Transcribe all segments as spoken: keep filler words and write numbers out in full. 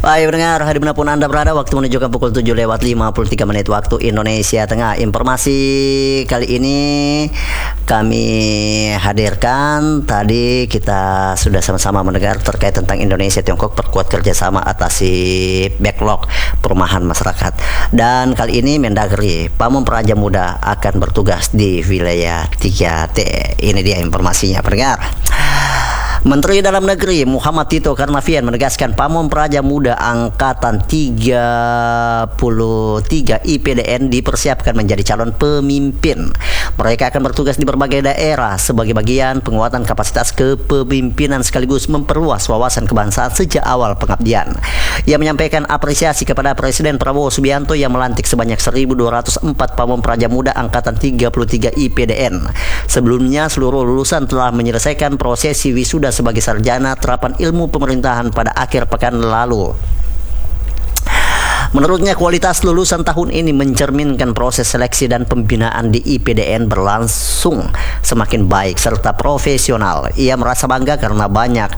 Baik pendengar, dimanapun Anda berada, waktu menunjukkan pukul tujuh lewat lima puluh tiga menit waktu Indonesia Tengah. Informasi kali ini kami hadirkan. Tadi kita sudah sama-sama mendengar terkait tentang Indonesia Tiongkok perkuat kerjasama atasi backlog perumahan masyarakat. Dan kali ini Mendagri Pamong Praja Muda akan bertugas di wilayah tiga T. Ini dia informasinya pendengar. Menteri Dalam Negeri Muhammad Tito Karnavian menegaskan Pamong Praja Muda Angkatan tiga puluh tiga I P D N dipersiapkan menjadi calon pemimpin. Mereka akan bertugas di berbagai daerah sebagai bagian penguatan kapasitas kepemimpinan sekaligus memperluas wawasan kebangsaan sejak awal pengabdian. Ia menyampaikan apresiasi kepada Presiden Prabowo Subianto yang melantik sebanyak seribu dua ratus empat Pamong Praja Muda Angkatan tiga puluh tiga I P D N. Sebelumnya seluruh lulusan telah menyelesaikan prosesi wisuda sebagai sarjana terapan ilmu pemerintahan pada akhir pekan lalu. Menurutnya kualitas lulusan tahun ini mencerminkan proses seleksi dan pembinaan di I P D N berlangsung semakin baik serta profesional. Ia merasa bangga karena banyak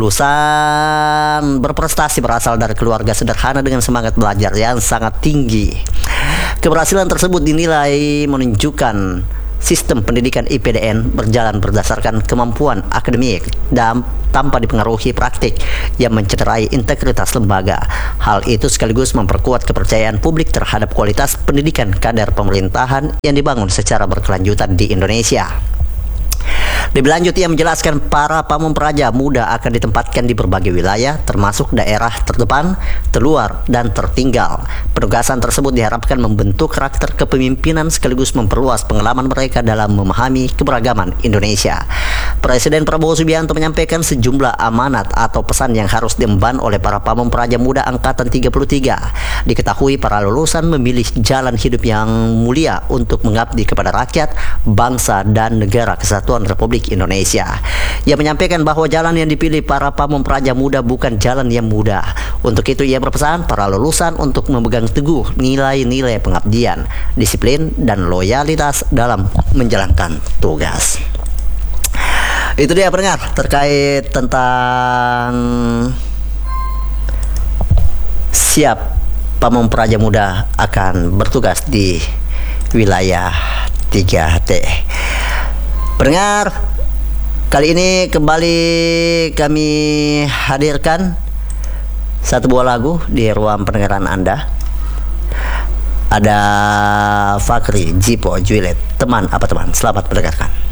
lulusan berprestasi berasal dari keluarga sederhana dengan semangat belajar yang sangat tinggi. Keberhasilan tersebut dinilai menunjukkan sistem pendidikan I P D N berjalan berdasarkan kemampuan akademik dan tanpa dipengaruhi praktik yang mencederai integritas lembaga. Hal itu sekaligus memperkuat kepercayaan publik terhadap kualitas pendidikan kader pemerintahan yang dibangun secara berkelanjutan di Indonesia. Lebih lanjut ia menjelaskan para Pamong Praja Muda akan ditempatkan di berbagai wilayah termasuk daerah terdepan, terluar, dan tertinggal. Penugasan tersebut diharapkan membentuk karakter kepemimpinan sekaligus memperluas pengalaman mereka dalam memahami keberagaman Indonesia. Presiden Prabowo Subianto menyampaikan sejumlah amanat atau pesan yang harus diemban oleh para Pamong Praja Muda Angkatan tiga puluh tiga. Diketahui para lulusan memilih jalan hidup yang mulia untuk mengabdi kepada rakyat, bangsa, dan negara kesatuan Republik Indonesia. Ia menyampaikan bahwa jalan yang dipilih para Pamong Praja Muda bukan jalan yang mudah. Untuk itu ia berpesan para lulusan untuk memegang teguh nilai-nilai pengabdian, disiplin, dan loyalitas dalam menjalankan tugas. Itu dia pendengar terkait tentang siap Pamong Praja Muda akan bertugas di wilayah tiga T. Pendengar, kali ini kembali kami hadirkan satu buah lagu di ruang pendengaran Anda. Ada Fakri Jipo Juliet, teman apa teman? Selamat mendengarkan.